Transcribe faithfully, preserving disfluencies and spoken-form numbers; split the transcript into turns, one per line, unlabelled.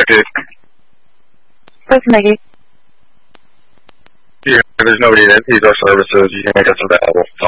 contacted?
That's Maggie.
Yeah, there's nobody that needs our services. You can make us available.